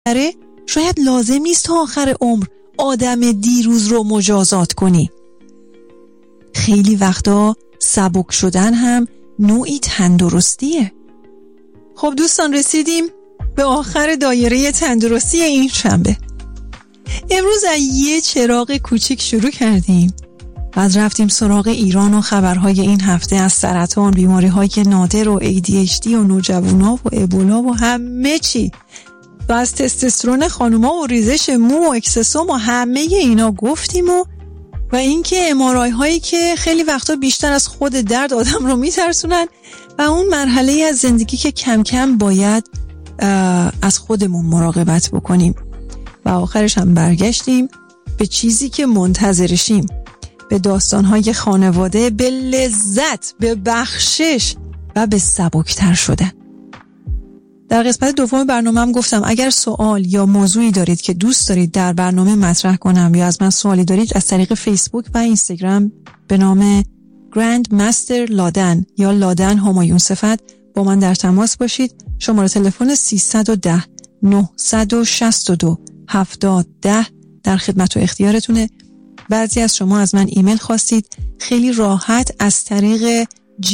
شاید لازم نیست تا آخر عمر آدم دیروز رو مجازات کنی. خیلی وقتا سبک شدن هم نوعی تندرستیه. خب دوستان، رسیدیم به آخر دایره تندرستی این شنبه. امروز از یه چراغ کوچیک شروع کردیم، بعد رفتیم سراغ ایران و خبرهای این هفته از سرطان، بیماری‌های نادر و ADHD و نوجوانا و ابولا و همه چی، و از تستوسترون خانوما و ریزش مو و اکسسوم و همه اینا گفتیم و اینکه ام‌آرآی هایی که خیلی وقتا بیشتر از خود درد آدم رو میترسونن و اون مرحله از زندگی که کم کم باید از خودمون مراقبت بکنیم. و آخرش هم برگشتیم به چیزی که منتظرشیم، به داستان‌های خانواده، به لذت، به بخشش و به سبکتر شدن. در قسمت دوم برنامه هم گفتم اگر سوال یا موضوعی دارید که دوست دارید در برنامه مطرح کنم یا از من سوالی دارید، از طریق فیسبوک و اینستاگرام به نام گرند مستر لادن یا لادن همایون صفت با من در تماس باشید. شماره تلفن 310 962 7010 در خدمت و اختیارتونه. بعضی از شما از من ایمیل خواستید، خیلی راحت از طریق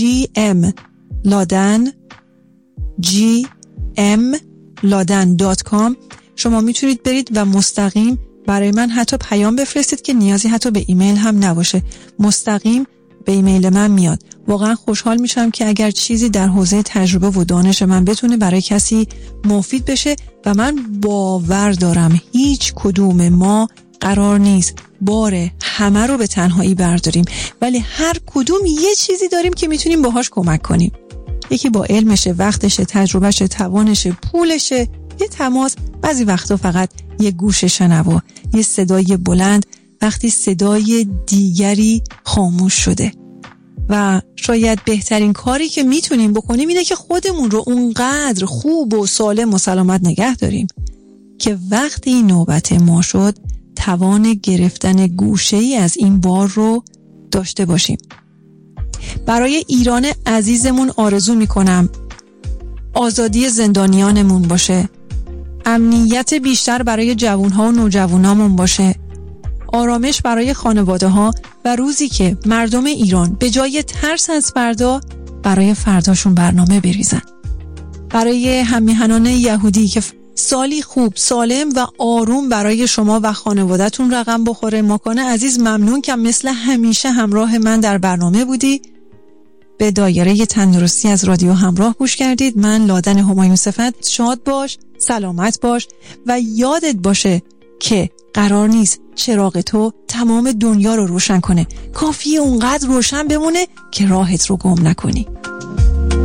gmladan.com شما میتونید برید و مستقیم برای من حتی پیام بفرستید که نیازی حتی به ایمیل هم نباشه، مستقیم به ایمیل من میاد. واقعا خوشحال میشم که اگر چیزی در حوزه تجربه و دانش من بتونه برای کسی مفید بشه، و من باور دارم هیچ کدوم ما قرار نیست بار همه رو به تنهایی برداریم، ولی هر کدوم یه چیزی داریم که میتونیم باهاش کمک کنیم. یکی با علمشه، وقتشه، تجربهشه، توانشه، پولشه، یه تماس، بعضی وقتا فقط یه گوش شنوا، یه صدای بلند وقتی صدای دیگری خاموش شده. و شاید بهترین کاری که میتونیم بکنیم اینه که خودمون رو اونقدر خوب و سالم و سلامت نگه داریم که وقتی نوبت ما شد توان گرفتن گوشه‌ای از این بار رو داشته باشیم. برای ایران عزیزمون آرزو میکنم آزادی زندانیانمون باشه، امنیت بیشتر برای جوانها و نوجوانامون باشه، آرامش برای خانواده ها و روزی که مردم ایران به جای ترس از فردا برای فرداشون برنامه بریزن. برای هم‌میهنان یهودی که سالی خوب، سالم و آروم برای شما و خانواده‌تون رقم بخوره. ماکان عزیز، ممنون که مثل همیشه همراه من در برنامه بودی. به دایره تندرستی از رادیو همراه گوش کردید. من لادن همایون صفت. شاد باش، سلامت باش و یادت باشه که قرار نیست چراغ تو تمام دنیا رو روشن کنه، کافیه اونقدر روشن بمونه که راهت رو گم نکنی.